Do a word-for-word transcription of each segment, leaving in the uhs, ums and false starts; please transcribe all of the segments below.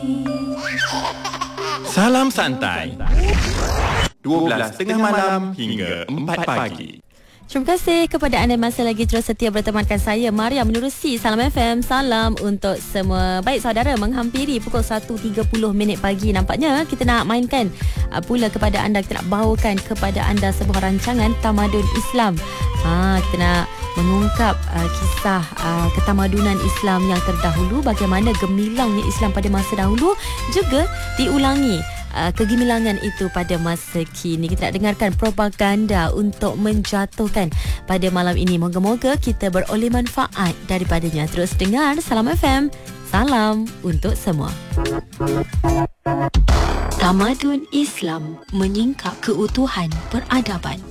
Salam santai. dua belas tengah malam hingga empat pagi. Terima kasih kepada anda yang masih lagi terus setia bertemankan saya, Maria, menerusi Salam F M. Salam untuk semua. Baik saudara, menghampiri pukul satu tiga puluh minit pagi. Nampaknya kita nak mainkan uh, pula kepada anda, kita nak bawakan kepada anda sebuah rancangan Tamadun Islam. Ha, kita nak mengungkap uh, kisah uh, ketamadunan Islam yang terdahulu, bagaimana gemilangnya Islam pada masa dahulu, juga diulangi Uh, kegemilangan itu pada masa kini. Kita nak dengarkan propaganda untuk menjatuhkan pada malam ini. Moga-moga kita beroleh manfaat daripadanya. Terus dengar Salam F M. Salam untuk semua. Tamadun Islam menyingkap keutuhan peradaban.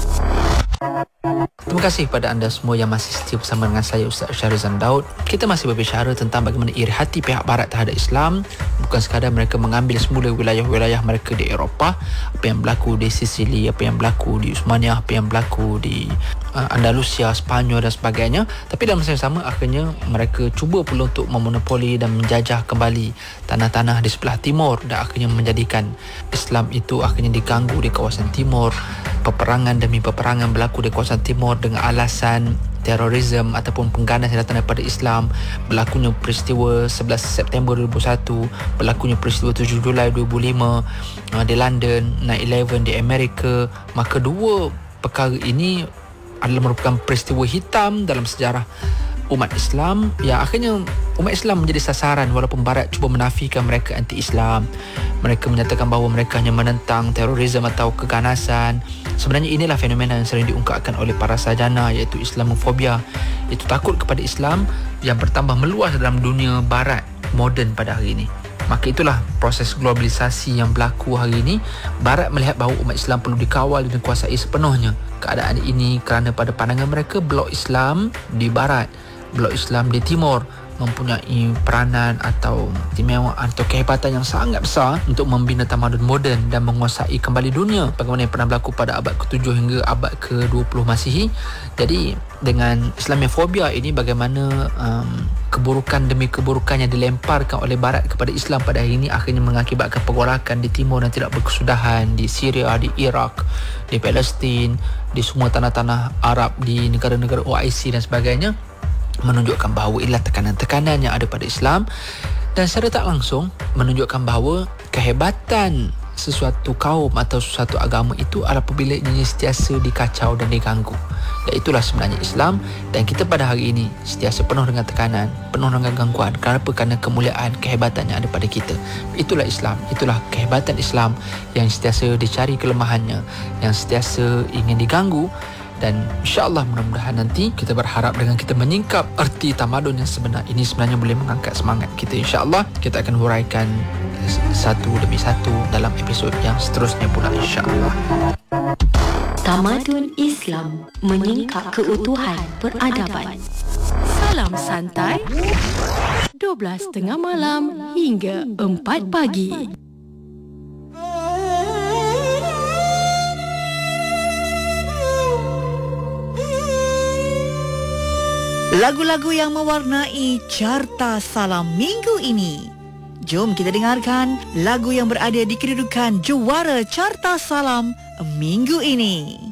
Terima kasih kepada anda semua yang masih setia bersama dengan saya, Ustaz Syarizan Daud. Kita masih berbicara tentang bagaimana iri hati pihak barat terhadap Islam. Bukan sekadar mereka mengambil semula wilayah-wilayah mereka di Eropah, apa yang berlaku di Sicily, apa yang berlaku di Uthmaniyah, apa yang berlaku di uh, Andalusia, Sepanyol dan sebagainya. Tapi dalam masa yang sama, akhirnya mereka cuba pula untuk memonopoli dan menjajah kembali tanah-tanah di sebelah timur, dan akhirnya menjadikan Islam itu akhirnya diganggu di kawasan timur. Peperangan demi peperangan berlaku di kawasan timur dengan alasan terorisme ataupun pengganas yang datang daripada Islam. Berlakunya peristiwa sebelas September dua ribu satu, berlakunya peristiwa tujuh Julai dua ribu lima uh, di London, nine eleven di Amerika. Maka dua perkara ini adalah merupakan peristiwa hitam dalam sejarah umat Islam, yang akhirnya umat Islam menjadi sasaran walaupun barat cuba menafikan mereka anti-Islam. Mereka menyatakan bahawa mereka hanya menentang terorisme atau keganasan. Sebenarnya inilah fenomena yang sering diungkapkan oleh para sarjana, iaitu Islamofobia, iaitu takut kepada Islam yang bertambah meluas dalam dunia barat moden pada hari ini. Maka itulah proses globalisasi yang berlaku hari ini. Barat melihat bahawa umat Islam perlu dikawal dan dikuasai sepenuhnya. Keadaan ini kerana pada pandangan mereka, blok Islam di barat, blok Islam di timur mempunyai peranan atau istimewaan atau kehebatan yang sangat besar untuk membina tamadun moden dan menguasai kembali dunia, bagaimana yang pernah berlaku pada abad ketujuh hingga abad ke dua puluh Masihi. Jadi dengan Islamofobia ini, bagaimana um, keburukan demi keburukan yang dilemparkan oleh barat kepada Islam pada hari ini akhirnya mengakibatkan pergolakan di timur yang tidak berkesudahan, di Syria, di Iraq, di Palestin, di semua tanah-tanah Arab, di negara-negara O I C dan sebagainya, menunjukkan bahawa inilah tekanan-tekanan yang ada pada Islam, dan secara tak langsung menunjukkan bahawa kehebatan sesuatu kaum atau sesuatu agama itu adalah apabila ini sentiasa dikacau dan diganggu. Dan itulah sebenarnya Islam, dan kita pada hari ini sentiasa penuh dengan tekanan, penuh dengan gangguan. Kenapa? Kerana kemuliaan, kehebatan yang ada pada kita. Itulah Islam, itulah kehebatan Islam yang sentiasa dicari kelemahannya, yang sentiasa ingin diganggu. Dan insya-Allah mudah-mudahan nanti kita berharap dengan kita menyingkap erti tamadun yang sebenar ini sebenarnya boleh mengangkat semangat kita. Insya-Allah kita akan huraikan satu demi satu dalam episod yang seterusnya pula, insya-Allah. Tamadun Islam menyingkap keutuhan peradaban. Salam santai, dua belas tengah malam hingga empat pagi. Lagu-lagu yang mewarnai carta Salam minggu ini. Jom kita dengarkan lagu yang berada di kedudukan juara carta Salam minggu ini.